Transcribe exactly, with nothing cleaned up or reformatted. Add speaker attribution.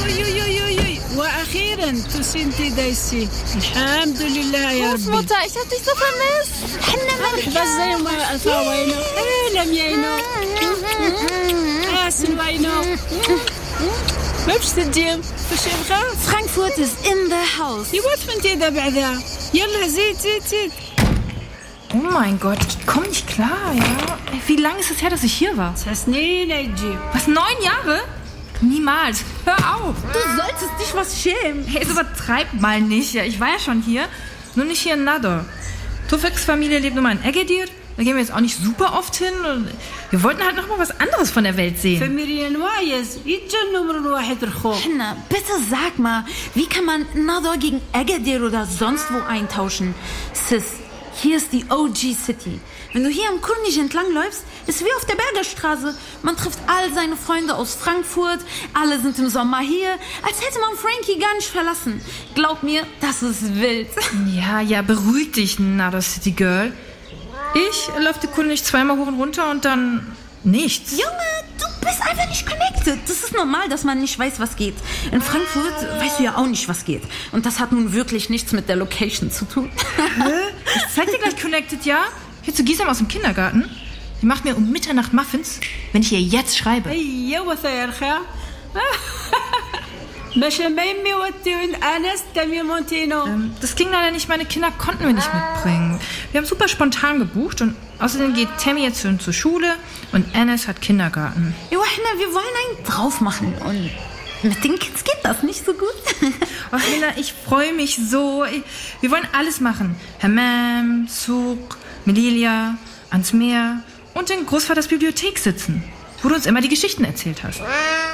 Speaker 1: وأخيرا تسنتي دايسي الحمد لله يا ربي.
Speaker 2: Großmutter, ich hab dich so vermisst.
Speaker 1: بس زي ما أثاوينو إيه لم يينو آسن وينو ما بش تديم فش يبغى.
Speaker 2: Frankfurt is in the house.
Speaker 1: يوات فنتي دا بعدها يلا زيد زيد زيد.
Speaker 3: Oh mein Gott, ich komme nicht klar, ja. Wie lange ist es her, dass ich hier war?
Speaker 1: سنين يجي.
Speaker 3: Was, neun Jahre? Niemals. Hör auf.
Speaker 2: Du solltest dich was schämen.
Speaker 3: Hey, jetzt übertreib mal nicht. Ja, ich war ja schon hier. Nur nicht hier in Nador. Tufeks Familie lebt nun mal in Agadir. Da gehen wir jetzt auch nicht super oft hin. Und wir wollten halt noch mal was anderes von der Welt sehen.
Speaker 1: فمريان وايز يتجنوا من واحد رخو.
Speaker 2: Hanna, bitte sag mal, wie kann man Nador gegen Agadir oder sonst wo eintauschen? Sis, hier ist die O G City. Wenn du hier am Kurnisch entlang läufst, ist wie auf der Bergerstraße. Man trifft all seine Freunde aus Frankfurt, alle sind im Sommer hier, als hätte man Frankie gar nicht verlassen. Glaub mir, das ist wild.
Speaker 3: Ja, ja, beruhig dich, Nador City Girl. Ich laufe die Kunde nicht zweimal hoch und runter und dann nichts.
Speaker 2: Junge, du bist einfach nicht connected. Das ist normal, dass man nicht weiß, was geht. In Frankfurt weißt du ja auch nicht, was geht. Und das hat nun wirklich nichts mit der Location zu tun.
Speaker 3: Ich zeig dir gleich Connected, ja? Hier zu Gisam aus dem Kindergarten. Die macht mir um Mitternacht Muffins, wenn ich ihr jetzt schreibe.
Speaker 1: أيوة يا رخا. مش ميمي وتون أنس تمي مونتينو.
Speaker 3: Ähm, das ging leider nicht, meine Kinder konnten wir nicht mitbringen. Wir haben super spontan gebucht und außerdem geht Tammy jetzt schon zur Schule und Anas hat Kindergarten.
Speaker 2: Jo, Hanna, wir wollen einen drauf machen und mit den Kids geht das nicht so gut.
Speaker 3: Ach, Lena, ich freue mich so. Wir wollen alles machen. Hammam, Souk, Melilia, ans Meer und in Großvaters Bibliothek sitzen, wo du uns immer die Geschichten erzählt hast.